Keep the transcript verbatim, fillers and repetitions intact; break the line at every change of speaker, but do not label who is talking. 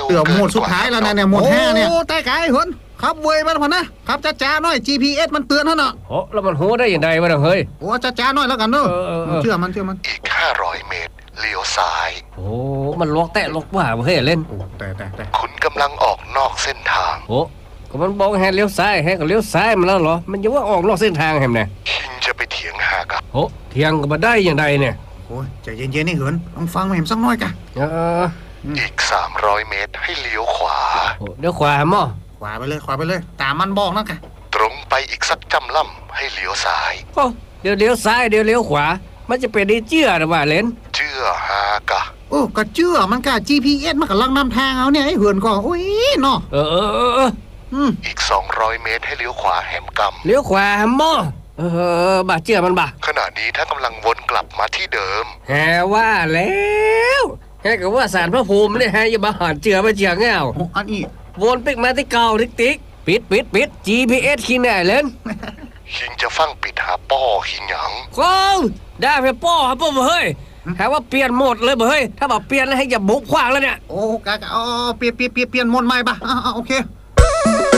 เตือหมดสุดท้ายแล้วนะเนี่ยหมดห้าเนี่ยโอ้แต่ไกลหนครับเว้ยมันพอนะครับจ้าจ้าหน่อย จี พี เอส มันเตือนท่านอ่ะ
โอ้แล้วมันโหได้อย่างไรวะเฮ้ย
โอ้จ้าจ้าหน่อยแล้วกันเนอะเชื่อมันเชื่อมัน
อีกห้าร้อยเมตรเลี้ยวซ้าย
โอ้มันล็อกแตะล็อกว่าเฮ้ยเล่น
โอ้แต่แต่แต่
คุณกำลังออกนอกเส้นทาง
โอ้ก็มันบอกให้เลี้ยวซ้ายให้ก็เลี้ยวซ้ายมันแล้วเหรอมันยังว่าออกนอกเส้นทางแฮมเนี่ย
คิงจะไปเถียงหากับ
โอ้เถียงก็มาได้อย่างไรเนี่ย
โอ้ยใจเย็นๆนี่เหินต้องฟังมาเห็นสักน้อยกัน
เออ
อีกสามร้อยเมตรให้เลี้ยวขวา
โอ้เดี๋ยวขวามั้ง
ขวาไปเลยขวาไปเลยตามมันบอกนะกัน
ตรงไปอีกสักจำล่ำให้เลี้ยวซ้าย
โอ้เดี๋ยวเลี้ยวซ้ายเดี๋ยวเลี้ยวขวามันจะเป็นได้เจื้อหรือว่าเล่น
เจื้อหากะ
โอ้ก็เจื้อมันกะ จี พี เอส มันกำลังนำทางเอาเนี่ยไอ้เหินก็โอ้ยเนาะ
เออเออเออ
อีกสองร้อยเมตรให้เลี้ยวขวาแหมกำ
เลี้ยวขวามั้งเออบาเจื้อมันบ่
ขณะนี้ถ้ากำลังวนกลับมาที่เดิม
แฮว่าแล้วแฮก็ว่าสารพระภูมิเนี่ยแฮอย่ามาหาเจื้อมาเจื้อเงา
อันนี้
วนปิกมาที่เก่าติ๊กติ๊กปิดปิดปิด จี พี เอส คิงได้เล่น
คิงจะฟังปิดหาป้อคิงหยัง
โค้งได้ไปป้อครับป้อเฮ้ยหาว่าเปลี่ยนหมดเลยเฮ้ยถ้าบอกเปลี่ยนแล้วให้อย่าบุกขวางแล้วเนี่ย
โอ้กะอ๋อเปลี่ยนเปลี่ยนเปลี่ยนเปลี่ยนหมดใหม่ปะอ่าโอเค